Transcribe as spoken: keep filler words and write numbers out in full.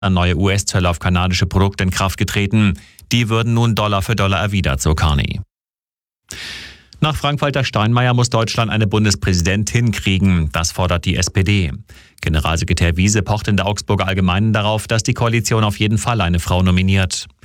neue U S-Zölle auf kanadische Produkte in Kraft getreten. Die würden nun Dollar für Dollar erwidert, so Carney. Nach Frank-Walter Steinmeier muss Deutschland eine Bundespräsidentin kriegen. Das fordert die S P D. Generalsekretär Wiese pocht in der Augsburger Allgemeinen darauf, dass die Koalition auf jeden Fall eine Frau nominiert.